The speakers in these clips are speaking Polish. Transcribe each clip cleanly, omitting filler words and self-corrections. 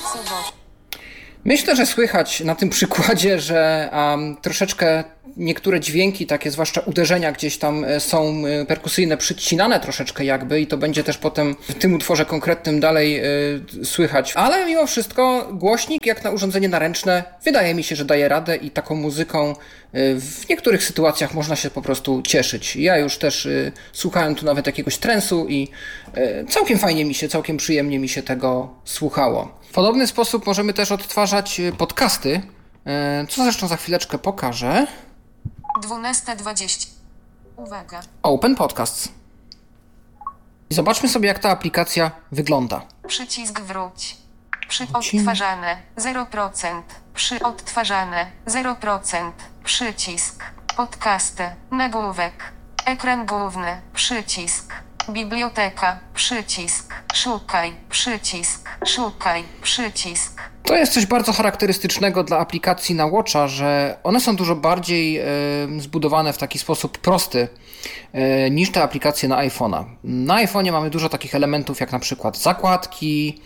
Myślę, że słychać na tym przykładzie, że troszeczkę niektóre dźwięki, takie zwłaszcza uderzenia gdzieś tam są perkusyjne, przycinane troszeczkę jakby i to będzie też potem w tym utworze konkretnym dalej słychać. Ale mimo wszystko głośnik jak na urządzenie naręczne wydaje mi się, że daje radę i taką muzyką w niektórych sytuacjach można się po prostu cieszyć. Ja już też słuchałem tu nawet jakiegoś transu i całkiem fajnie całkiem przyjemnie mi się tego słuchało. W podobny sposób możemy też odtwarzać podcasty, co zresztą za chwileczkę pokażę. 12:20. Uwaga. Open Podcasts. I zobaczmy sobie, jak ta aplikacja wygląda. Przycisk wróć. Odtwarzane 0%. Odtwarzane 0%. Przycisk. Podcasty. Nagłówek. Ekran główny. Przycisk. Biblioteka. Przycisk. Szukaj. Przycisk. Szukaj. Przycisk. To jest coś bardzo charakterystycznego dla aplikacji na Watcha, że one są dużo bardziej zbudowane w taki sposób prosty niż te aplikacje na iPhone'a. Na iPhone'ie mamy dużo takich elementów jak na przykład zakładki,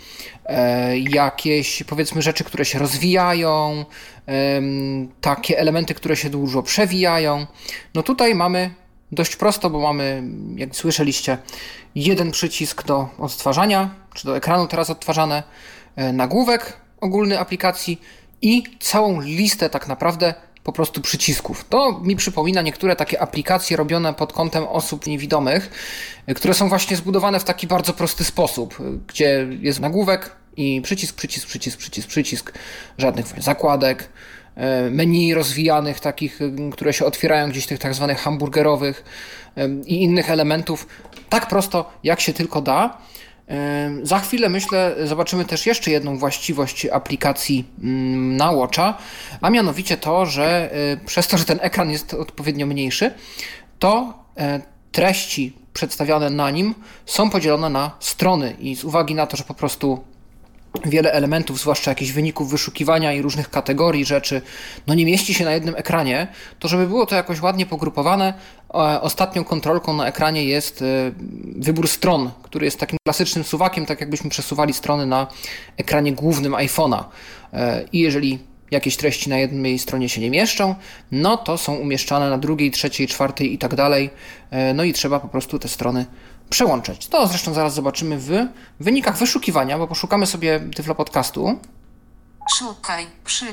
jakieś powiedzmy rzeczy, które się rozwijają, takie elementy, które się dużo przewijają. No tutaj mamy dość prosto, bo mamy, jak słyszeliście, jeden przycisk do odtwarzania, czy do ekranu teraz odtwarzane, nagłówek ogólny aplikacji i całą listę tak naprawdę po prostu przycisków. To mi przypomina niektóre takie aplikacje robione pod kątem osób niewidomych, które są właśnie zbudowane w taki bardzo prosty sposób, gdzie jest nagłówek i przycisk, żadnych zakładek, menu rozwijanych takich, które się otwierają gdzieś tych tak zwanych hamburgerowych i innych elementów. Tak prosto, jak się tylko da. Za chwilę, myślę, zobaczymy też jeszcze jedną właściwość aplikacji na Watcha, a mianowicie to, że przez to, że ten ekran jest odpowiednio mniejszy, to treści przedstawiane na nim są podzielone na strony i z uwagi na to, że po prostu wiele elementów, zwłaszcza jakichś wyników wyszukiwania i różnych kategorii rzeczy, no nie mieści się na jednym ekranie, to żeby było to jakoś ładnie pogrupowane, ostatnią kontrolką na ekranie jest wybór stron, który jest takim klasycznym suwakiem, tak jakbyśmy przesuwali strony na ekranie głównym iPhone'a. I jeżeli jakieś treści na jednej stronie się nie mieszczą, no to są umieszczane na drugiej, trzeciej, czwartej i tak dalej. No i trzeba po prostu te strony przełączać. To zresztą zaraz zobaczymy w wynikach wyszukiwania, bo poszukamy sobie Tyflo Podcastu. Szukaj,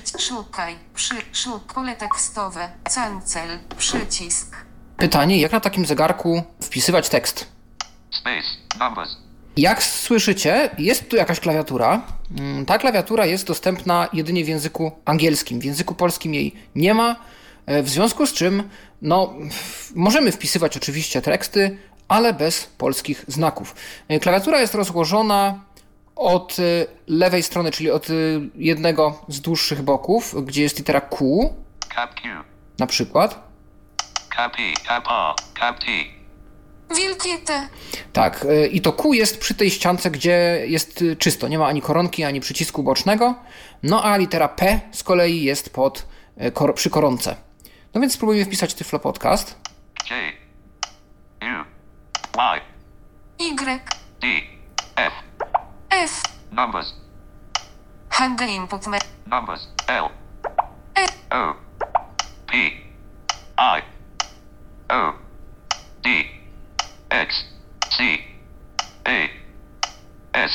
pole tekstowe, cancel, przycisk. Pytanie, jak na takim zegarku wpisywać tekst? Space, numbers. Jak słyszycie, jest tu jakaś klawiatura. Ta klawiatura jest dostępna jedynie w języku angielskim. W języku polskim jej nie ma, w związku z czym możemy wpisywać oczywiście teksty, ale bez polskich znaków. Klawiatura jest rozłożona od lewej strony, czyli od jednego z dłuższych boków, gdzie jest litera Q, Cap Q. na przykład. Cap E, Cap R, Cap T. Wielkie T. Tak, i to Q jest przy tej ściance, gdzie jest czysto, nie ma ani koronki, ani przycisku bocznego, no a litera P z kolei jest przy koronce. No więc spróbujmy wpisać Tyflo Podcast. J. U. Y. Y. D. F. F. Numbers. Handle input Numbers. L. E. O. P. I. O. D. X. C. A. S.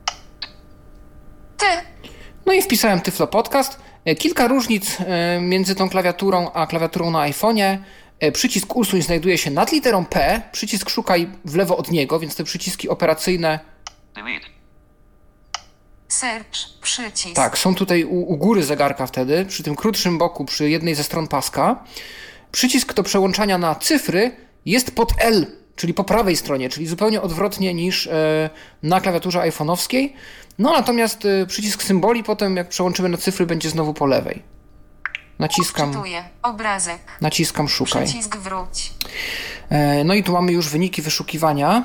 T. No i wpisałem Tyflo Podcast. Kilka różnic między tą klawiaturą a klawiaturą na iPhone'ie. Przycisk usuń znajduje się nad literą P, przycisk szukaj w lewo od niego, więc te przyciski operacyjne Delete. Search, przycisk. tak, są tutaj u góry zegarka wtedy, przy tym krótszym boku, przy jednej ze stron paska. Przycisk do przełączania na cyfry jest pod L, czyli po prawej stronie, czyli zupełnie odwrotnie niż na klawiaturze iPhone'owskiej. No natomiast przycisk symboli potem, jak przełączymy na cyfry, będzie znowu po lewej. Czytuję. Obrazek. Naciskam szukaj. Przycisk wróć. No i tu mamy już wyniki wyszukiwania.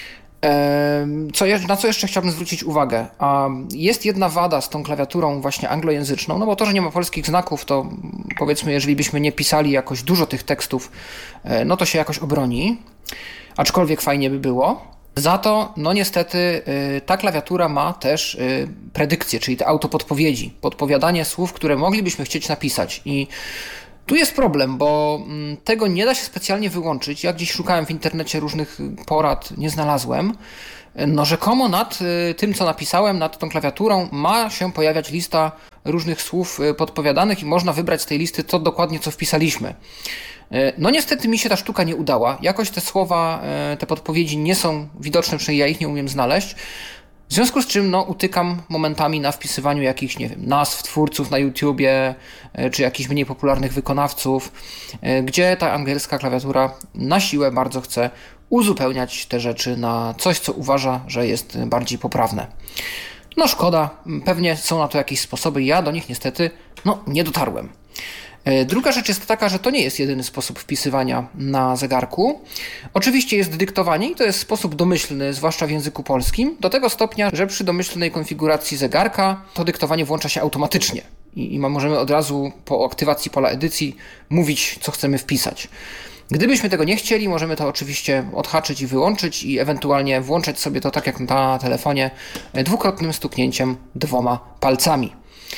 Na co jeszcze chciałbym zwrócić uwagę? Jest jedna wada z tą klawiaturą właśnie anglojęzyczną, no bo to, że nie ma polskich znaków, to powiedzmy, jeżeli byśmy nie pisali jakoś dużo tych tekstów, no to się jakoś obroni. Aczkolwiek fajnie by było. Za to, no niestety, ta klawiatura ma też predykcję, czyli te autopodpowiedzi, podpowiadanie słów, które moglibyśmy chcieć napisać. I tu jest problem, bo tego nie da się specjalnie wyłączyć. Ja gdzieś szukałem w internecie różnych porad, nie znalazłem. No rzekomo nad tym, co napisałem, nad tą klawiaturą ma się pojawiać lista różnych słów podpowiadanych i można wybrać z tej listy to dokładnie, co wpisaliśmy. No niestety mi się ta sztuka nie udała. Jakoś te słowa, te podpowiedzi nie są widoczne, przynajmniej ja ich nie umiem znaleźć. W związku z czym utykam momentami na wpisywaniu jakichś, nie wiem, nazw twórców na YouTubie, czy jakichś mniej popularnych wykonawców, gdzie ta angielska klawiatura na siłę bardzo chce uzupełniać te rzeczy na coś, co uważa, że jest bardziej poprawne. No szkoda, pewnie są na to jakieś sposoby, ja do nich niestety nie dotarłem. Druga rzecz jest taka, że to nie jest jedyny sposób wpisywania na zegarku. Oczywiście jest dyktowanie i to jest sposób domyślny, zwłaszcza w języku polskim, do tego stopnia, że przy domyślnej konfiguracji zegarka to dyktowanie włącza się automatycznie i możemy od razu po aktywacji pola edycji mówić, co chcemy wpisać. Gdybyśmy tego nie chcieli, możemy to oczywiście odhaczyć i wyłączyć i ewentualnie włączać sobie to tak jak na telefonie dwukrotnym stuknięciem 2 palcami.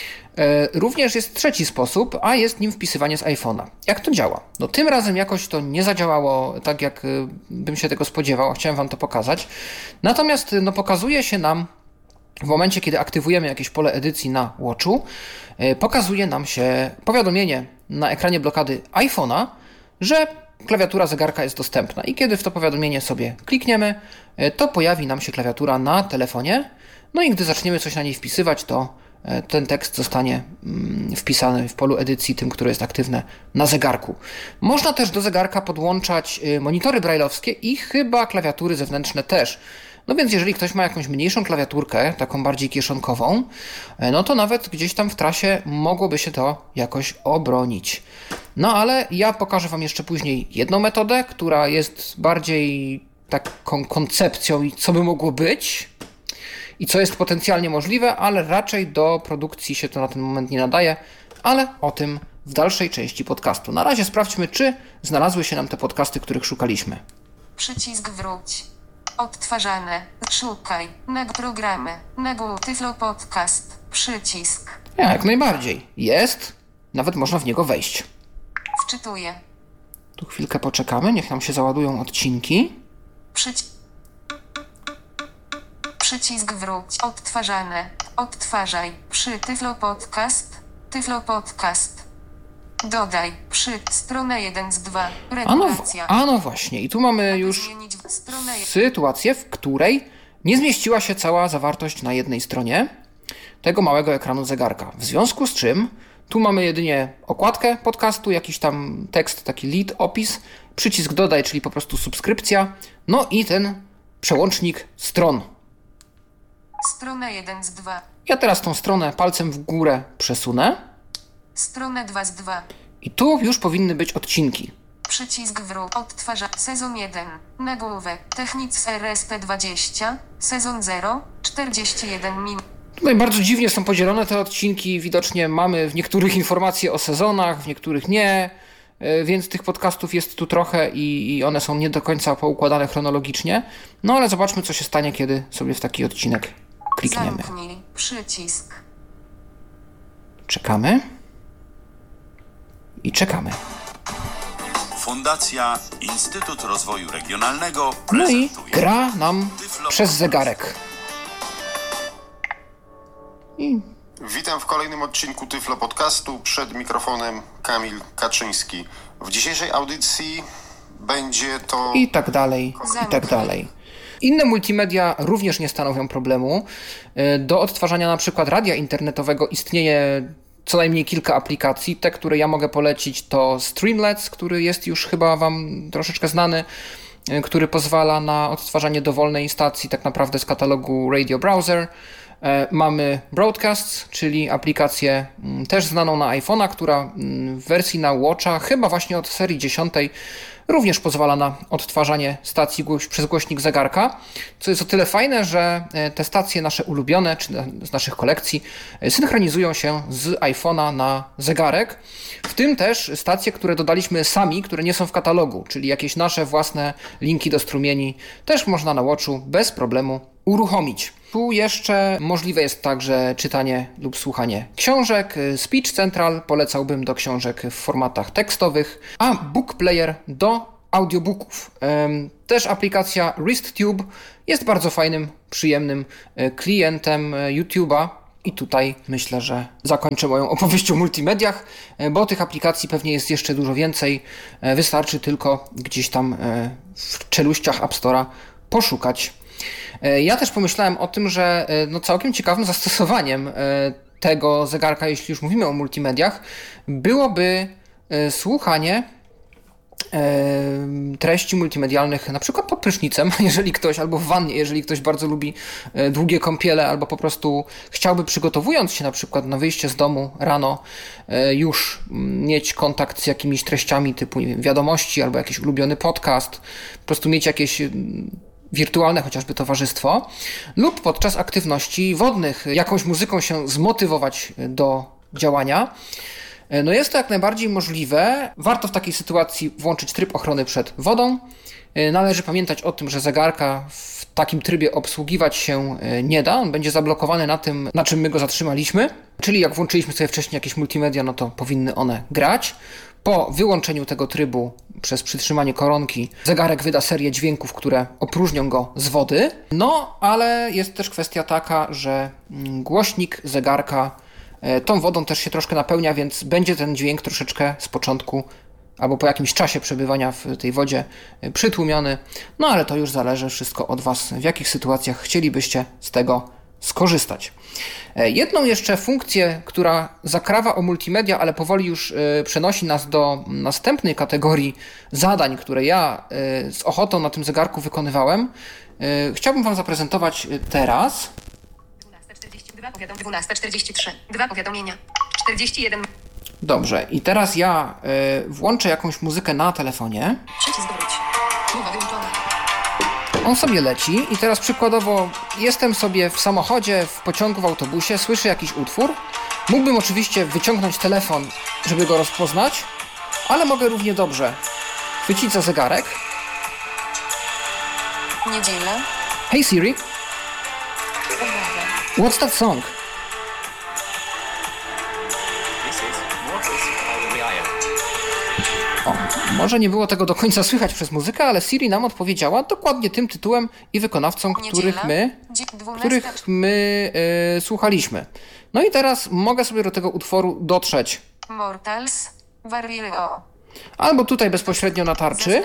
Również jest trzeci sposób, a jest nim wpisywanie z iPhone'a. Jak to działa? Tym razem jakoś to nie zadziałało tak, jak bym się tego spodziewał, chciałem Wam to pokazać. Natomiast pokazuje się nam w momencie, kiedy aktywujemy jakieś pole edycji na Watchu, pokazuje nam się powiadomienie na ekranie blokady iPhone'a, że klawiatura zegarka jest dostępna i kiedy w to powiadomienie sobie klikniemy, to pojawi nam się klawiatura na telefonie, i gdy zaczniemy coś na niej wpisywać, to ten tekst zostanie wpisany w polu edycji, tym, które jest aktywne na zegarku. Można też do zegarka podłączać monitory braille'owskie i chyba klawiatury zewnętrzne też. Więc jeżeli ktoś ma jakąś mniejszą klawiaturkę, taką bardziej kieszonkową, to nawet gdzieś tam w trasie mogłoby się to jakoś obronić. Ale ja pokażę Wam jeszcze później jedną metodę, która jest bardziej taką koncepcją i co by mogło być i co jest potencjalnie możliwe, ale raczej do produkcji się to na ten moment nie nadaje, ale o tym w dalszej części podcastu. Na razie sprawdźmy, czy znalazły się nam te podcasty, których szukaliśmy. Przycisk wróć. Odtwarzane. Szukaj. Programy. Tyflo Podcast. Przycisk. Jak najbardziej. Jest. Nawet można w niego wejść. Wczytuję. Tu chwilkę poczekamy, niech nam się załadują odcinki. Przycisk wróć. Odtwarzane. Odtwarzaj. Tyflo Podcast. Tyflo Podcast. Dodaj. Stronę 1 z 2. Regulacja. No właśnie. I tu mamy już sytuację, w której nie zmieściła się cała zawartość na jednej stronie tego małego ekranu zegarka. W związku z czym tu mamy jedynie okładkę podcastu, jakiś tam tekst, taki lead, opis, przycisk dodaj, czyli po prostu subskrypcja, i ten przełącznik stron. Strona 1 z 2. Ja teraz tą stronę palcem w górę przesunę. Stronę 2 z 2. I tu już powinny być odcinki. Przycisk wróć. Odtwarza. Sezon 1. Nagłówek. Technics RSP20. Sezon 0. 41 minut. Tutaj bardzo dziwnie są podzielone te odcinki. Widocznie mamy w niektórych informacje o sezonach, w niektórych nie. Więc tych podcastów jest tu trochę i one są nie do końca poukładane chronologicznie. Ale zobaczmy, co się stanie, kiedy sobie w taki odcinek klikniemy. Zamknij przycisk. Czekamy. I czekamy. Fundacja Instytut Rozwoju Regionalnego I prezentuje. gra nam przez zegarek. Witam w kolejnym odcinku Tyflo Podcastu. Przed mikrofonem Kamil Kaczyński. W dzisiejszej audycji będzie to... I tak dalej, i tak dalej. Inne multimedia również nie stanowią problemu. Do odtwarzania na przykład radia internetowego istnieje co najmniej kilka aplikacji. Te, które ja mogę polecić, to Streamlabs, który jest już chyba Wam troszeczkę znany, który pozwala na odtwarzanie dowolnej stacji tak naprawdę z katalogu Radio Browser. Mamy Broadcasts, czyli aplikację też znaną na iPhone'a, która w wersji na Watcha, chyba właśnie od serii 10, również pozwala na odtwarzanie stacji przez głośnik zegarka, co jest o tyle fajne, że te stacje nasze ulubione, czy z naszych kolekcji, synchronizują się z iPhone'a na zegarek, w tym też stacje, które dodaliśmy sami, które nie są w katalogu, czyli jakieś nasze własne linki do strumieni, też można na Watchu bez problemu uruchomić. Tu jeszcze możliwe jest także czytanie lub słuchanie książek. Speech Central polecałbym do książek w formatach tekstowych, a Book Player do audiobooków. Też aplikacja WristTube jest bardzo fajnym, przyjemnym klientem YouTube'a. I tutaj myślę, że zakończę moją opowieść o multimediach, bo tych aplikacji pewnie jest jeszcze dużo więcej. Wystarczy tylko gdzieś tam w czeluściach App Store'a poszukać. Ja też pomyślałem o tym, że całkiem ciekawym zastosowaniem tego zegarka, jeśli już mówimy o multimediach, byłoby słuchanie treści multimedialnych, na przykład pod prysznicem, jeżeli ktoś, albo w wannie, jeżeli ktoś bardzo lubi długie kąpiele, albo po prostu chciałby, przygotowując się na przykład na wyjście z domu rano, już mieć kontakt z jakimiś treściami typu, nie wiem, wiadomości, albo jakiś ulubiony podcast, po prostu mieć jakieś wirtualne chociażby towarzystwo, lub podczas aktywności wodnych jakąś muzyką się zmotywować do działania. Jest to jak najbardziej możliwe. Warto w takiej sytuacji włączyć tryb ochrony przed wodą. Należy pamiętać o tym, że zegarka w takim trybie obsługiwać się nie da. On będzie zablokowany na tym, na czym my go zatrzymaliśmy. Czyli jak włączyliśmy sobie wcześniej jakieś multimedia, to powinny one grać. Po wyłączeniu tego trybu przez przytrzymanie koronki zegarek wyda serię dźwięków, które opróżnią go z wody. Ale jest też kwestia taka, że głośnik zegarka tą wodą też się troszkę napełnia, więc będzie ten dźwięk troszeczkę z początku albo po jakimś czasie przebywania w tej wodzie przytłumiony. Ale to już zależy wszystko od Was, w jakich sytuacjach chcielibyście z tego skorzystać. Jedną jeszcze funkcję, która zakrawa o multimedia, ale powoli już przenosi nas do następnej kategorii zadań, które ja z ochotą na tym zegarku wykonywałem, chciałbym Wam zaprezentować teraz. 12:43. 2 powiadomienia. 41. Dobrze, i teraz ja włączę jakąś muzykę na telefonie. Przycisk wróć. Mowa wyłączona. On sobie leci i teraz przykładowo jestem sobie w samochodzie, w pociągu, w autobusie, słyszę jakiś utwór. Mógłbym oczywiście wyciągnąć telefon, żeby go rozpoznać, ale mogę równie dobrze chwycić za zegarek. Niedziela. Hey Siri, Uwaga. what's that song? Może nie było tego do końca słychać przez muzykę, ale Siri nam odpowiedziała dokładnie tym tytułem i wykonawcą, których my słuchaliśmy. I teraz mogę sobie do tego utworu dotrzeć. Mortals. Vario. Albo tutaj bezpośrednio na tarczy,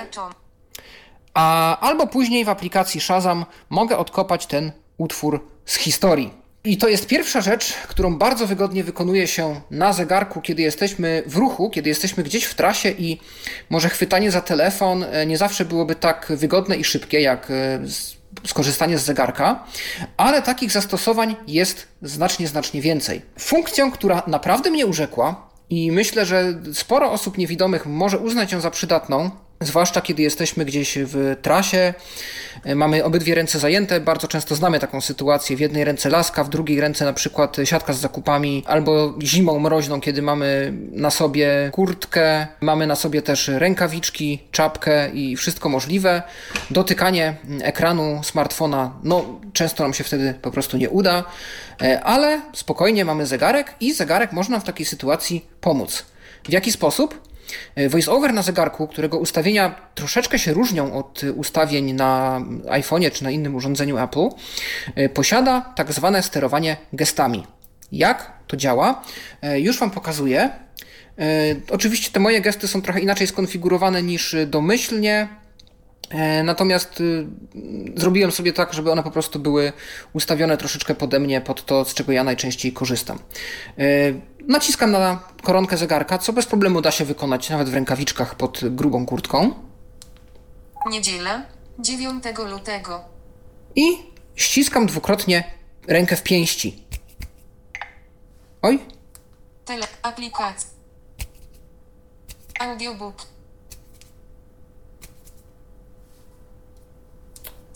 albo później w aplikacji Shazam mogę odkopać ten utwór z historii. I to jest pierwsza rzecz, którą bardzo wygodnie wykonuje się na zegarku, kiedy jesteśmy w ruchu, kiedy jesteśmy gdzieś w trasie i może chwytanie za telefon nie zawsze byłoby tak wygodne i szybkie jak skorzystanie z zegarka, ale takich zastosowań jest znacznie więcej. Funkcją, która naprawdę mnie urzekła i myślę, że sporo osób niewidomych może uznać ją za przydatną, zwłaszcza kiedy jesteśmy gdzieś w trasie, mamy obydwie ręce zajęte, bardzo często znamy taką sytuację, w jednej ręce laska, w drugiej ręce na przykład siatka z zakupami, albo zimą mroźną, kiedy mamy na sobie kurtkę, mamy na sobie też rękawiczki, czapkę i wszystko możliwe. Dotykanie ekranu smartfona, często nam się wtedy po prostu nie uda, ale spokojnie mamy zegarek i zegarek można w takiej sytuacji pomóc. W jaki sposób? VoiceOver na zegarku, którego ustawienia troszeczkę się różnią od ustawień na iPhone'ie czy na innym urządzeniu Apple, posiada tak zwane sterowanie gestami. Jak to działa? Już Wam pokazuję. Oczywiście te moje gesty są trochę inaczej skonfigurowane niż domyślnie, natomiast zrobiłem sobie tak, żeby one po prostu były ustawione troszeczkę pode mnie, pod to, z czego ja najczęściej korzystam. Naciskam na koronkę zegarka, co bez problemu da się wykonać nawet w rękawiczkach pod grubą kurtką. Niedziela, 9 lutego. I ściskam dwukrotnie rękę w pięści. Oj. Aplikacja. Audiobook.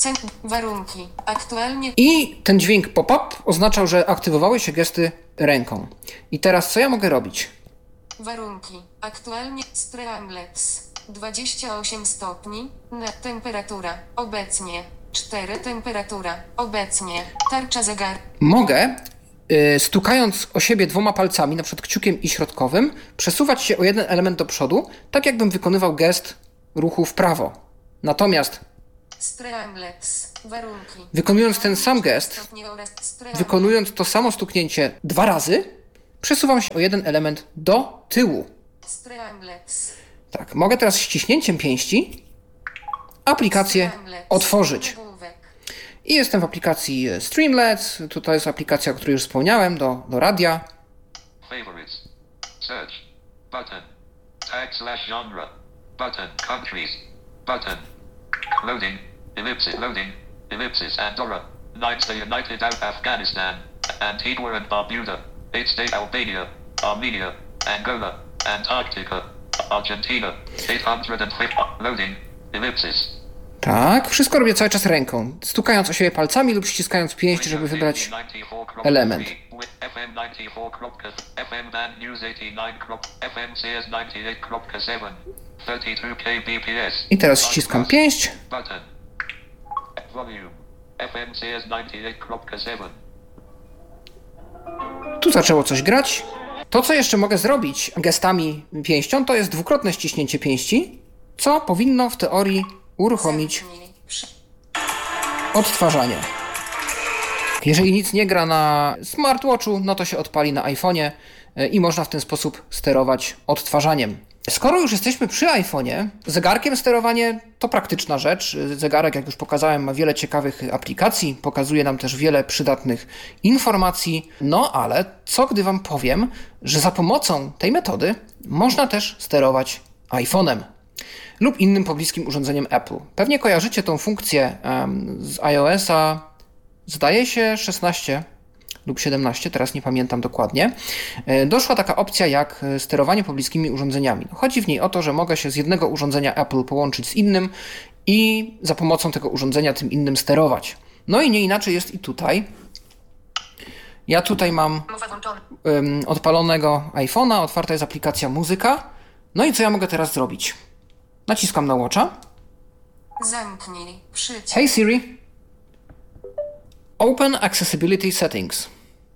Warunki. Aktualnie. I ten dźwięk pop-up oznaczał, że aktywowały się gesty ręką. I teraz co ja mogę robić? Warunki. Aktualnie Streamlabs 28 stopni. Temperatura. Obecnie 4. Temperatura. Obecnie. Tarcza zegar. Mogę, stukając o siebie 2 palcami, na przykład kciukiem i środkowym, przesuwać się o jeden element do przodu, tak jakbym wykonywał gest ruchu w prawo. Natomiast Streamlabs. Warunki. wykonując ten sam gest, Stopnie oraz wykonując to samo stuknięcie 2 razy, przesuwam się o jeden element do tyłu. Streamlabs. Tak, mogę teraz ściśnięciem pięści aplikację otworzyć. Nagłówek. I jestem w aplikacji Streamlabs. Tutaj jest aplikacja, o której już wspomniałem, do radia. Favorites. Search. Button. Tag/genre. Button. Countries. Button. Loading. Ellipsis. Loading. Ellipsis. Andorra. 9th Day United Out Afghanistan. Antigua and Barbuda. 8th Day Albania. Armenia. Angola. Antarctica. Argentina. 850. Loading. Ellipsis. Tak, wszystko robię cały czas ręką, stukając o siebie palcami lub ściskając pięść, żeby wybrać element. FM 94. FM Band News 89. FM CS 98.7. 32 kbps. I teraz ściskam pięść. Button. Volume. FM CS 98.7. Tu zaczęło coś grać. To, co jeszcze mogę zrobić gestami pięścią, to jest dwukrotne ściśnięcie pięści, co powinno w teorii uruchomić Zamknij. odtwarzanie. Jeżeli nic nie gra na smartwatchu, no to się odpali na iPhone'ie i można w ten sposób sterować odtwarzaniem. Skoro już jesteśmy przy iPhone'ie, zegarkiem sterowanie to praktyczna rzecz. Zegarek, jak już pokazałem, ma wiele ciekawych aplikacji, pokazuje nam też wiele przydatnych informacji. No ale co gdy Wam powiem, że za pomocą tej metody można też sterować iPhone'em lub innym pobliskim urządzeniem Apple. Pewnie kojarzycie tą funkcję z iOS-a, zdaje się 16 lub 17, teraz nie pamiętam dokładnie. Doszła taka opcja jak sterowanie pobliskimi urządzeniami. Chodzi w niej o to, że mogę się z jednego urządzenia Apple połączyć z innym i za pomocą tego urządzenia tym innym sterować. No i nie inaczej jest i tutaj. Ja tutaj mam odpalonego iPhone'a, otwarta jest aplikacja Muzyka. No i co ja mogę teraz zrobić? Naciskam na Watcha. Zamknij. Przycisk. Hey Siri. Open Accessibility Settings.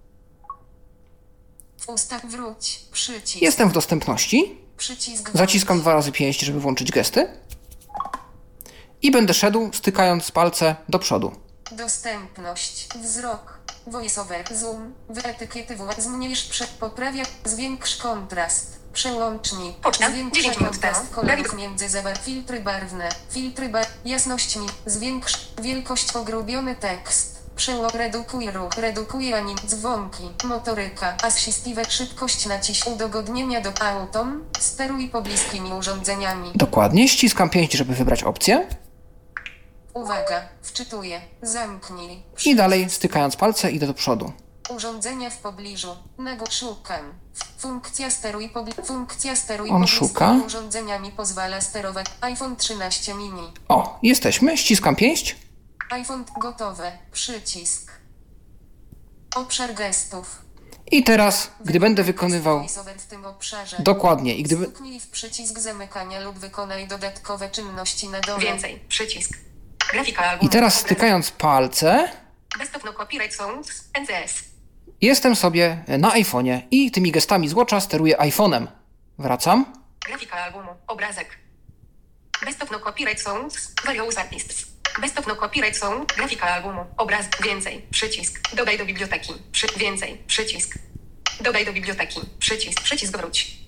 W ustaw wróć. Przycisk. Jestem w dostępności. Przycisk. Zaciskam 2 razy pięść, żeby włączyć gesty. I będę szedł, stykając palce do przodu. Dostępność. Wzrok. VoiceOver. Zoom. Wyetykietywuj. Zmniejsz poprawia. Zwiększ kontrast. Przełącznik. Poczta. Zwiększ 10 minut kontrast temu. kolorów między filtry barwne. Jasność zwiększ. Wielkość pogrubiony tekst. Redukuj ruch. Redukuje anim. Dzwonki. Motoryka. Assistive. Szybkość udogodnienia do autom. Steruj pobliskimi urządzeniami. Dokładnie, ściskam pięść, żeby wybrać opcję. Uwaga. Wczytuję. Zamknij. I dalej, stykając palce, idę do przodu. Urządzenia w pobliżu. Szukam. Funkcja steruj On pobliskimi szuka. urządzeniami pozwala sterować. iPhone 13 mini. O, jesteśmy, ściskam pięść. iPhone gotowe. Przycisk. Obszar gestów. I teraz, gdy będę wykonywał VoiceOver w tym obszarze. dokładnie i gdyby... Stuknij w przycisk zamykania lub wykonaj dodatkowe czynności na dole. Więcej. Przycisk. Grafika albumu. I teraz stykając palce, Desktop no copyright sounds. NCS. jestem sobie na iPhone'ie i tymi gestami z Watcha steruję iPhone'em. Wracam. Grafika albumu. Obrazek. Desktop no copyright sounds. Various artists. Desktop no copyright sound. Grafika albumu. Obrazek. Więcej. Przycisk. Dodaj do biblioteki. Więcej. Przycisk. Dodaj do biblioteki. Przycisk. Przycisk wróć.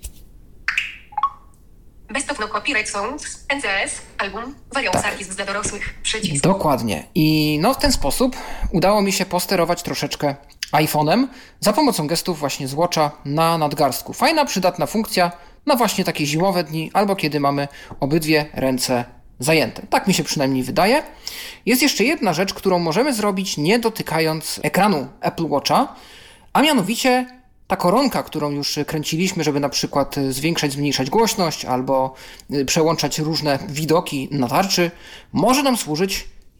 Desktop no copyright sounds. NCS. Album. Various artists dla dorosłych. Przycisk. Dokładnie. I no w ten sposób udało mi się posterować troszeczkę iPhone'em za pomocą gestów właśnie z Watcha na nadgarstku. Fajna, przydatna funkcja na właśnie takie zimowe dni albo kiedy mamy obydwie ręce zajęte. Tak mi się przynajmniej wydaje. Jest jeszcze jedna rzecz, którą możemy zrobić nie dotykając ekranu Apple Watcha, a mianowicie ta koronka, którą już kręciliśmy, żeby na przykład zwiększać, zmniejszać głośność albo przełączać różne widoki na tarczy, może nam służyć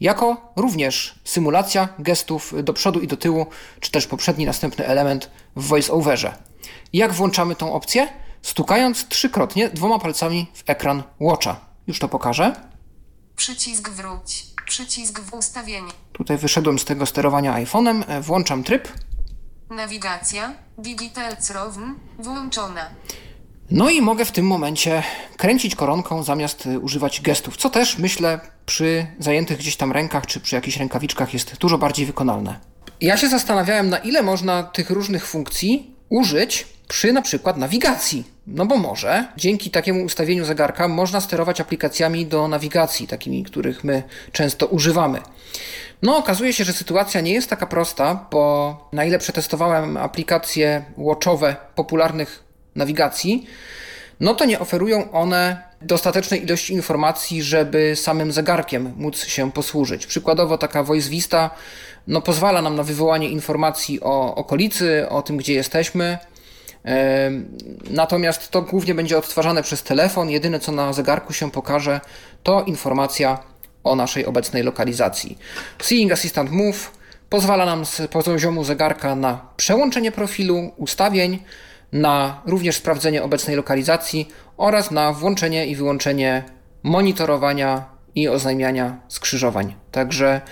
jako również symulacja gestów do przodu i do tyłu, czy też poprzedni, następny element w VoiceOverze. Jak włączamy tą opcję? Stukając 3-krotnie 2 palcami w ekran Watcha. Już to pokażę. Przycisk wróć. Przycisk w ustawienie. Tutaj wyszedłem z tego sterowania iPhone'em, włączam tryb. Nawigacja. Digital Crow'n włączona. No i mogę w tym momencie kręcić koronką zamiast używać gestów, co też myślę przy zajętych gdzieś tam rękach czy przy jakichś rękawiczkach jest dużo bardziej wykonalne. Ja się zastanawiałem, na ile można tych różnych funkcji użyć przy na przykład nawigacji. No bo może dzięki takiemu ustawieniu zegarka można sterować aplikacjami do nawigacji, takimi, których my często używamy. No okazuje się, że sytuacja nie jest taka prosta, bo na ile przetestowałem aplikacje watchowe popularnych nawigacji, no to nie oferują one dostatecznej ilości informacji, żeby samym zegarkiem móc się posłużyć. Przykładowo taka Voice Vista pozwala nam na wywołanie informacji o okolicy, o tym, gdzie jesteśmy. Natomiast to głównie będzie odtwarzane przez telefon. Jedyne, co na zegarku się pokaże, to informacja o naszej obecnej lokalizacji. Seeing Assistant Move pozwala nam z poziomu zegarka na przełączenie profilu, ustawień, na również sprawdzenie obecnej lokalizacji oraz na włączenie i wyłączenie monitorowania i oznajmiania skrzyżowań. Także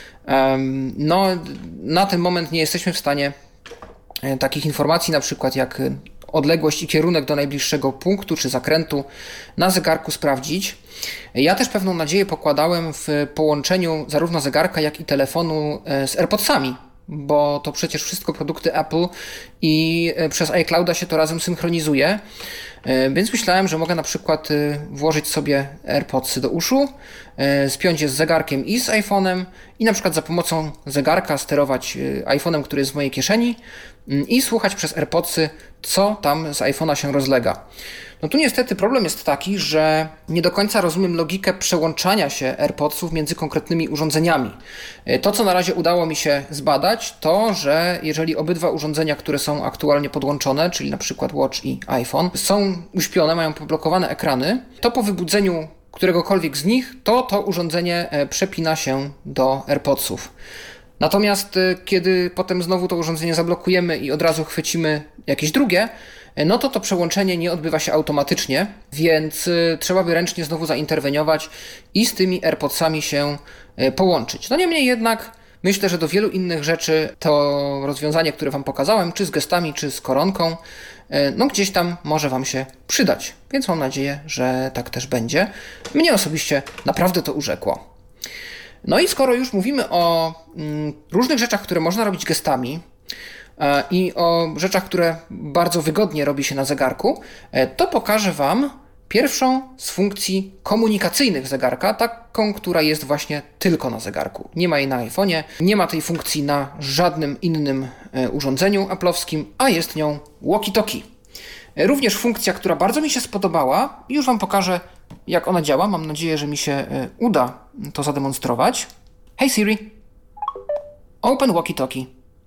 na ten moment nie jesteśmy w stanie takich informacji, na przykład jak odległość i kierunek do najbliższego punktu czy zakrętu na zegarku sprawdzić. Ja też pewną nadzieję pokładałem w połączeniu zarówno zegarka, jak i telefonu z AirPodsami, bo to przecież wszystko produkty Apple i przez iClouda się to razem synchronizuje, więc myślałem, że mogę na przykład włożyć sobie AirPodsy do uszu, spiąć je z zegarkiem i z iPhone'em i na przykład za pomocą zegarka sterować iPhone'em, który jest w mojej kieszeni i słuchać przez AirPodsy, co tam z iPhone'a się rozlega. No tu niestety problem jest taki, że nie do końca rozumiem logikę przełączania się AirPodsów między konkretnymi urządzeniami. To, co na razie udało mi się zbadać, to, że jeżeli obydwa urządzenia, które są aktualnie podłączone, czyli na przykład Watch i iPhone, są uśpione, mają poblokowane ekrany, to po wybudzeniu któregokolwiek z nich, to urządzenie przepina się do AirPodsów. Natomiast kiedy potem znowu to urządzenie zablokujemy i od razu chwycimy jakieś drugie, no to przełączenie nie odbywa się automatycznie, więc trzeba by ręcznie znowu zainterweniować i z tymi AirPodsami się połączyć. No niemniej jednak myślę, że do wielu innych rzeczy to rozwiązanie, które Wam pokazałem, czy z gestami, czy z koronką, gdzieś tam może Wam się przydać. Więc mam nadzieję, że tak też będzie. Mnie osobiście naprawdę to urzekło. No i skoro już mówimy o różnych rzeczach, które można robić gestami i o rzeczach, które bardzo wygodnie robi się na zegarku, to pokażę Wam pierwszą z funkcji komunikacyjnych zegarka, taką, która jest właśnie tylko na zegarku. Nie ma jej na iPhone'ie, nie ma tej funkcji na żadnym innym urządzeniu apple'owskim, a jest nią walkie-talkie. Również funkcja, która bardzo mi się spodobała, już Wam pokażę, jak ona działa. Mam nadzieję, że mi się uda to zademonstrować. Hey Siri, open walkie-talkie.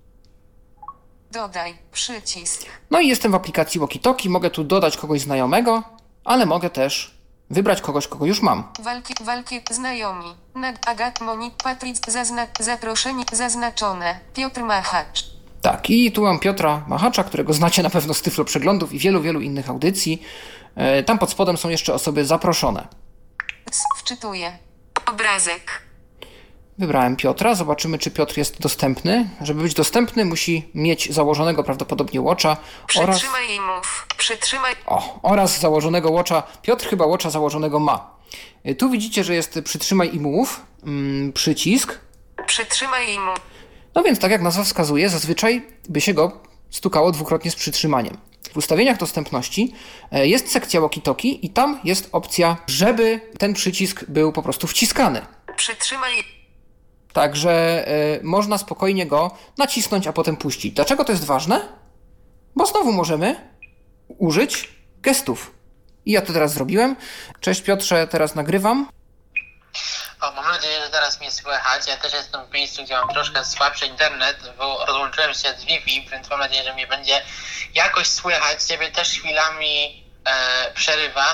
Dodaj przycisk. No i jestem w aplikacji walkie-talkie, mogę tu dodać kogoś znajomego, ale mogę też wybrać kogoś, kogo już mam. Walki znajomi. Agat Monik Patryc zaproszenie zaznaczone. Piotr Machacz. Tak, i tu mam Piotra Machacza, którego znacie na pewno z Tyflo Przeglądów i wielu innych audycji. Tam pod spodem są jeszcze osoby zaproszone. Wczytuję. Obrazek. Wybrałem Piotra, zobaczymy, czy Piotr jest dostępny. Żeby być dostępny, musi mieć założonego prawdopodobnie Watcha Przytrzymaj i mów. Przytrzymaj. oraz założonego Watcha. Piotr chyba Watcha założonego ma. Tu widzicie, że jest przytrzymaj i mów, przycisk. Przytrzymaj i mów. No więc tak jak nazwa wskazuje, zazwyczaj by się go stukało dwukrotnie z przytrzymaniem. W ustawieniach dostępności jest sekcja walkie-talkie i tam jest opcja, żeby ten przycisk był po prostu wciskany. Przytrzymaj. Także można spokojnie go nacisnąć, a potem puścić. Dlaczego to jest ważne? Bo znowu możemy użyć gestów. I ja to teraz zrobiłem. Cześć Piotrze, teraz nagrywam. Mam nadzieję, że teraz mnie słychać. Ja też jestem w miejscu, gdzie mam troszkę słabszy internet, bo rozłączyłem się z Wi-Fi, więc mam nadzieję, że mnie będzie jakoś słychać. Ciebie też chwilami przerywa.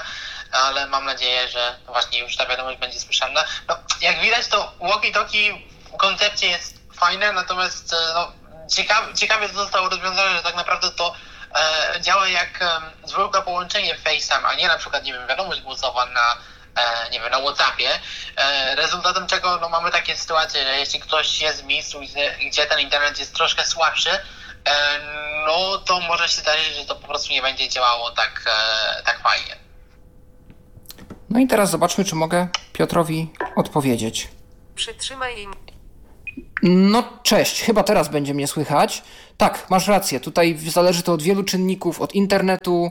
ale mam nadzieję, że właśnie już ta wiadomość będzie słyszalna. No, jak widać, to walkie-talkie w koncepcie jest fajne, natomiast ciekawie to zostało rozwiązane, że tak naprawdę to działa jak zwykłe połączenie FaceTime, a nie na przykład, wiadomość głosowa na WhatsAppie, rezultatem czego mamy takie sytuacje, że jeśli ktoś jest w miejscu, gdzie ten internet jest troszkę słabszy, no to może się zdarzyć, że to po prostu nie będzie działało tak fajnie. No i teraz zobaczmy, czy mogę Piotrowi odpowiedzieć. Przytrzymaj jej. No cześć, chyba teraz będzie mnie słychać. Tak, masz rację, tutaj zależy to od wielu czynników, od internetu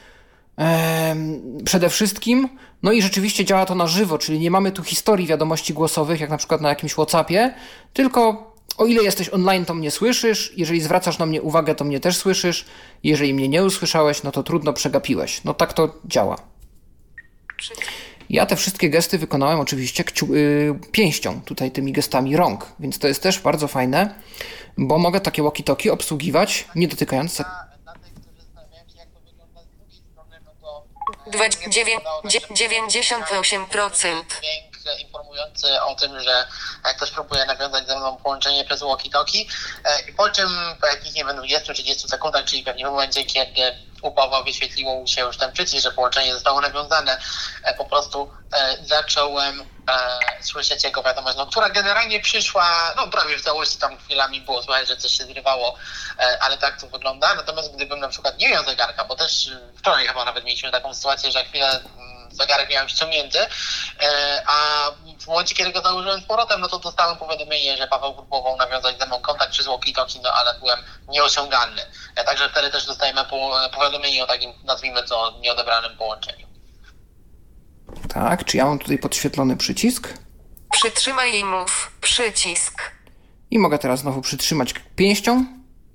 przede wszystkim. No i rzeczywiście działa to na żywo, czyli nie mamy tu historii wiadomości głosowych, jak na przykład na jakimś WhatsAppie, tylko o ile jesteś online, to mnie słyszysz, jeżeli zwracasz na mnie uwagę, to mnie też słyszysz, jeżeli mnie nie usłyszałeś, no to trudno, przegapiłeś. No tak to działa. Ja te wszystkie gesty wykonałem oczywiście pięścią, tutaj tymi gestami rąk, więc to jest też bardzo fajne, bo mogę takie walkie-talkie obsługiwać, nie dotykając. Dla tych, którzy zastanawiają się, jak to wygląda z drugiej strony, no to 98%. dźwięk informujący o tym, że ktoś próbuje nawiązać ze mną połączenie przez walkie-talkie, po czym po jakichś 20-30 sekundach, czyli pewnie w momencie, kiedy u Pawła wyświetliło się już ten przycisk, że połączenie zostało nawiązane, po prostu zacząłem słyszeć jego wiadomość, która generalnie przyszła, prawie w całości, tam chwilami było słychać, że coś się zrywało, ale tak to wygląda. Natomiast gdybym na przykład nie miał zegarka, bo też wczoraj chyba nawet mieliśmy taką sytuację, że chwilę zegarek miałem ściągnięty, a w momencie, kiedy go założyłem z powrotem, no to dostałem powiadomienie, że Paweł próbował nawiązać ze mną kontakt przez walkie-talkie, ale byłem nieosiągalny. Także wtedy też dostajemy powiadomienie o takim, nazwijmy to, nieodebranym połączeniu. Tak, czy ja mam tutaj podświetlony przycisk? Przytrzymaj i mów. Przycisk. I mogę teraz znowu przytrzymać pięścią.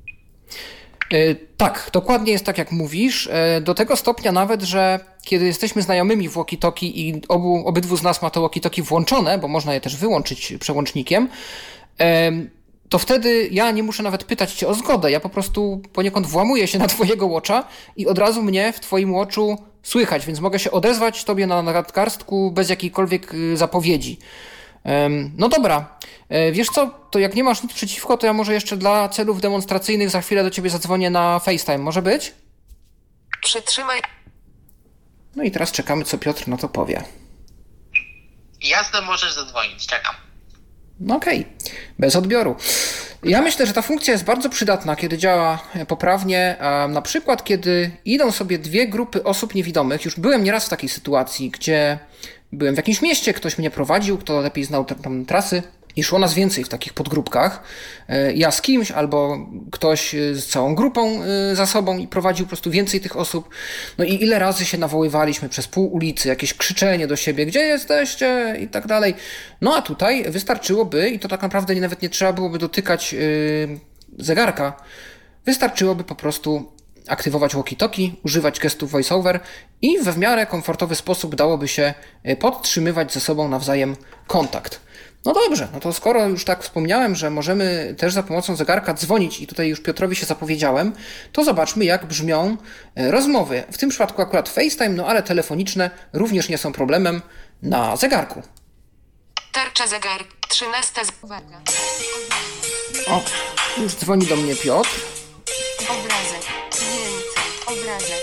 Tak, dokładnie jest tak, jak mówisz. Do tego stopnia nawet, że kiedy jesteśmy znajomymi w walkie-talkie i obydwu z nas ma to walkie-talkie włączone, bo można je też wyłączyć przełącznikiem, to wtedy ja nie muszę nawet pytać cię o zgodę. Ja po prostu poniekąd włamuję się na twojego watcha i od razu mnie w twoim watchu słychać, więc mogę się odezwać tobie na nadgarstku bez jakiejkolwiek zapowiedzi. No dobra, wiesz co, to jak nie masz nic przeciwko, to ja może jeszcze dla celów demonstracyjnych za chwilę do ciebie zadzwonię na FaceTime, może być? Przytrzymaj. No i teraz czekamy, co Piotr na to powie. Jasne, możesz zadzwonić, czekam. No okej, bez odbioru. Ja myślę, że ta funkcja jest bardzo przydatna, kiedy działa poprawnie, na przykład kiedy idą sobie dwie grupy osób niewidomych. Już byłem nieraz w takiej sytuacji, gdzie byłem w jakimś mieście, ktoś mnie prowadził, kto lepiej znał tam trasy i szło nas więcej w takich podgrupkach. Ja z kimś albo ktoś z całą grupą za sobą i prowadził po prostu więcej tych osób. No i ile razy się nawoływaliśmy przez pół ulicy, jakieś krzyczenie do siebie, gdzie jesteście i tak dalej. No a tutaj wystarczyłoby, i to tak naprawdę nawet nie trzeba byłoby dotykać zegarka, wystarczyłoby po prostu aktywować walkie-talkie, używać gestów voice-over i we w miarę komfortowy sposób dałoby się podtrzymywać ze sobą nawzajem kontakt. No dobrze, no to skoro już tak wspomniałem, że możemy też za pomocą zegarka dzwonić i tutaj już Piotrowi się zapowiedziałem, to zobaczmy, jak brzmią rozmowy. W tym przypadku akurat FaceTime, no ale telefoniczne również nie są problemem na zegarku. Tarcza zegar. 13. Uwaga. O, już dzwoni do mnie Piotr. Obrazek. Więcej. Obrazek.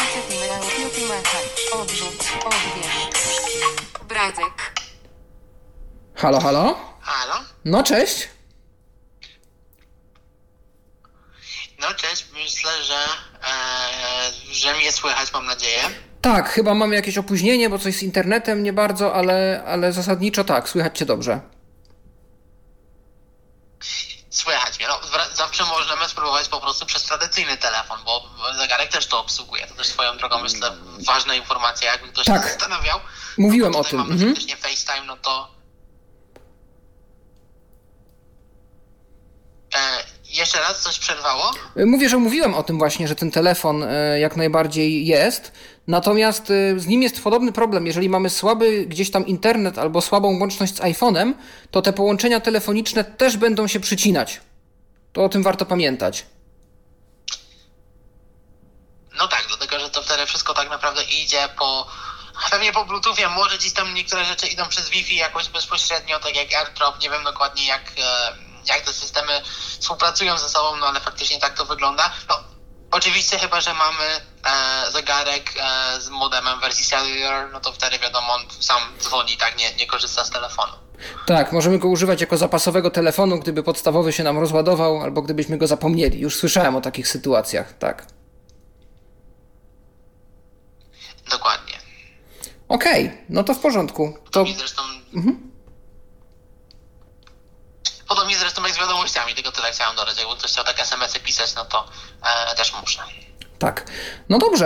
Odrzuć. Odbierz. Obrazek. Halo, halo? Halo? No cześć. No cześć, myślę, że mnie słychać, mam nadzieję. Tak, chyba mamy jakieś opóźnienie, bo coś z internetem nie bardzo, ale zasadniczo tak, słychać cię dobrze. Słychać mnie. Zawsze możemy spróbować po prostu przez tradycyjny telefon, bo zegarek też to obsługuje. To też swoją drogą myślę ważna informacja, jakby ktoś się zastanawiał. Mówiłem o tym. Mamy faktycznie FaceTime, no to... Jeszcze raz, coś przerwało? Mówię, że mówiłem o tym właśnie, że ten telefon jak najbardziej jest, natomiast z nim jest podobny problem. Jeżeli mamy słaby gdzieś tam internet albo słabą łączność z iPhone'em, to te połączenia telefoniczne też będą się przycinać. To o tym warto pamiętać. No tak, dlatego, że to wtedy wszystko tak naprawdę idzie po Pewnie po Bluetoothie, może gdzieś tam niektóre rzeczy idą przez Wi-Fi jakoś bezpośrednio, tak jak AirDrop, nie wiem dokładnie jak te systemy współpracują ze sobą, no ale faktycznie tak to wygląda. No, oczywiście chyba, że mamy zegarek z modemem wersji cellular, no to wtedy wiadomo, on sam dzwoni, tak, nie korzysta z telefonu. Tak, możemy go używać jako zapasowego telefonu, gdyby podstawowy się nam rozładował, albo gdybyśmy go zapomnieli. Już słyszałem o takich sytuacjach, tak. Dokładnie. Okej, no to w porządku. To... Zresztą... Podobnie zresztą jak z wiadomościami, tylko tyle chciałem dodać. Jakby ktoś chciał tak SMS-y pisać, no to też muszę. Tak, no dobrze.